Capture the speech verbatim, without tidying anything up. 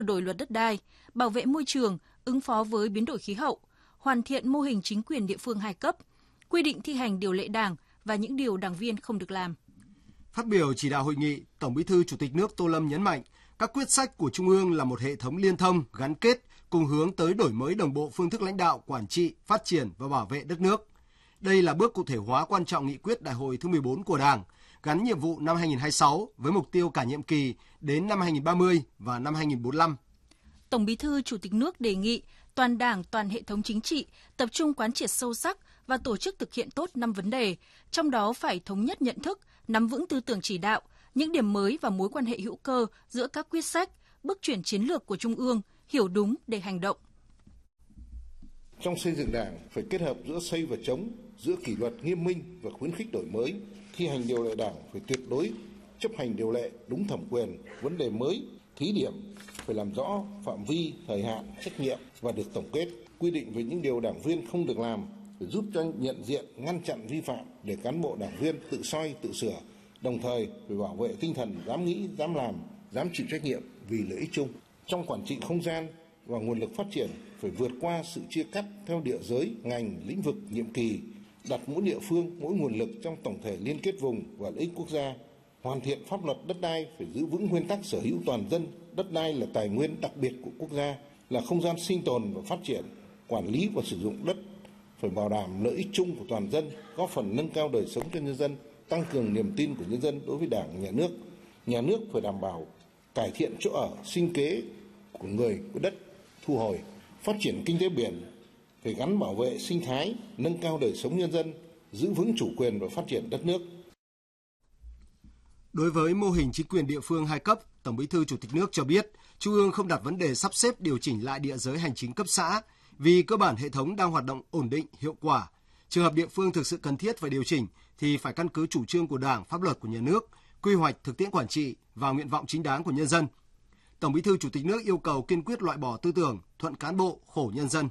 đổi luật đất đai, bảo vệ môi trường, ứng phó với biến đổi khí hậu, hoàn thiện mô hình chính quyền địa phương hai cấp, quy định thi hành điều lệ Đảng và những điều đảng viên không được làm. Phát biểu chỉ đạo hội nghị, Tổng Bí thư Chủ tịch nước Tô Lâm nhấn mạnh, các quyết sách của Trung ương là một hệ thống liên thông, gắn kết, cùng hướng tới đổi mới đồng bộ phương thức lãnh đạo, quản trị, phát triển và bảo vệ đất nước. Đây là bước cụ thể hóa quan trọng nghị quyết Đại hội thứ mười bốn của Đảng, gắn nhiệm vụ năm hai nghìn không trăm hai mươi sáu với mục tiêu cả nhiệm kỳ đến năm hai nghìn không trăm ba mươi và năm hai nghìn không trăm bốn mươi lăm. Tổng Bí thư Chủ tịch nước đề nghị toàn Đảng, toàn hệ thống chính trị tập trung quán triệt sâu sắc và tổ chức thực hiện tốt năm vấn đề, trong đó phải thống nhất nhận thức, nắm vững tư tưởng chỉ đạo, những điểm mới và mối quan hệ hữu cơ giữa các quyết sách, bước chuyển chiến lược của Trung ương, hiểu đúng để hành động. Trong xây dựng Đảng phải kết hợp giữa xây và chống, giữa kỷ luật nghiêm minh và khuyến khích đổi mới. Thi hành điều lệ Đảng phải tuyệt đối chấp hành điều lệ đúng thẩm quyền, vấn đề mới, thí điểm phải làm rõ phạm vi, thời hạn, trách nhiệm và được tổng kết. Quy định về những điều đảng viên không được làm để giúp cho nhận diện, ngăn chặn vi phạm để cán bộ đảng viên tự soi, tự sửa. Đồng thời phải bảo vệ tinh thần dám nghĩ, dám làm, dám chịu trách nhiệm vì lợi ích chung. Trong quản trị không gian và nguồn lực phát triển phải vượt qua sự chia cắt theo địa giới, ngành, lĩnh vực, nhiệm kỳ, đặt mỗi địa phương, mỗi nguồn lực trong tổng thể liên kết vùng và lợi ích quốc gia. Hoàn thiện pháp luật đất đai phải giữ vững nguyên tắc sở hữu toàn dân, đất đai là tài nguyên đặc biệt của quốc gia, là không gian sinh tồn và phát triển, quản lý và sử dụng đất phải bảo đảm lợi ích chung của toàn dân, góp phần nâng cao đời sống cho nhân dân, tăng cường niềm tin của nhân dân đối với Đảng, Nhà nước. Nhà nước phải đảm bảo cải thiện chỗ ở, sinh kế của người có đất, thu hồi, phát triển kinh tế biển, phải gắn bảo vệ sinh thái, nâng cao đời sống nhân dân, giữ vững chủ quyền và phát triển đất nước. Đối với mô hình chính quyền địa phương hai cấp, Tổng Bí thư Chủ tịch nước cho biết, Trung ương không đặt vấn đề sắp xếp điều chỉnh lại địa giới hành chính cấp xã, vì cơ bản hệ thống đang hoạt động ổn định, hiệu quả. Trường hợp địa phương thực sự cần thiết phải điều chỉnh thì phải căn cứ chủ trương của Đảng, pháp luật của nhà nước, quy hoạch thực tiễn quản trị và nguyện vọng chính đáng của nhân dân. Tổng Bí thư Chủ tịch nước yêu cầu kiên quyết loại bỏ tư tưởng thuận cán bộ, khổ nhân dân.